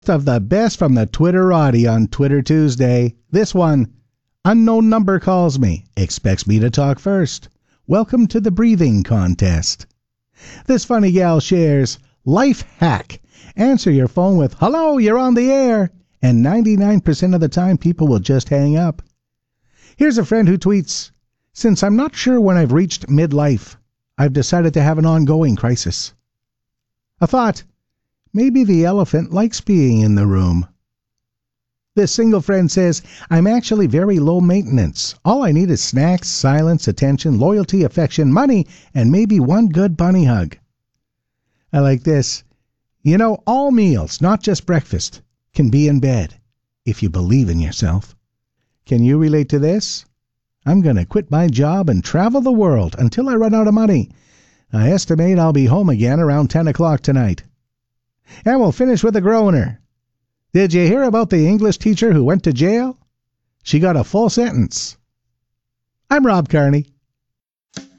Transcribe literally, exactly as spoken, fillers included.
Of the best from the Twitterati on Twitter Tuesday. This one, unknown number calls me, expects me to talk first. Welcome to the breathing contest. This funny gal shares, life hack. Answer your phone with, hello, you're on the air. And ninety-nine percent of the time, people will just hang up. Here's a friend who tweets, since I'm not sure when I've reached midlife, I've decided to have an ongoing crisis. A thought, maybe the elephant likes being in the room. This single friend says, I'm actually very low maintenance. All I need is snacks, silence, attention, loyalty, affection, money, and maybe one good bunny hug. I like this. You know, all meals, not just breakfast, can be in bed, if you believe in yourself. Can you relate to this? I'm going to quit my job and travel the world until I run out of money. I estimate I'll be home again around ten o'clock tonight. And we'll finish with a groaner. Did you hear about the English teacher who went to jail? She got a full sentence. I'm Rob Carney.